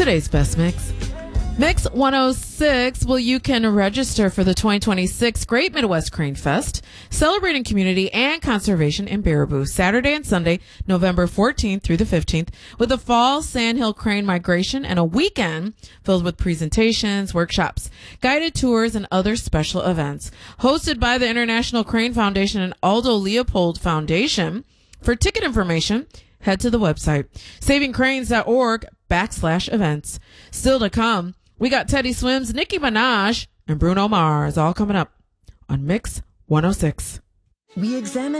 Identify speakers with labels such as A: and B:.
A: today's best mix. Mix 106. Well, you can register for the 2026 Great Midwest Crane Fest, celebrating community and conservation in Baraboo, Saturday and Sunday, November 14th through the 15th, with a fall sandhill crane migration and a weekend filled with presentations, workshops, guided tours, and other special events. Hosted by the International Crane Foundation and Aldo Leopold Foundation. For ticket information, head to the website, savingcranes.org/events. Still to come, we got Teddy Swims, Nicki Minaj, and Bruno Mars all coming up on Mix 106.
B: We examine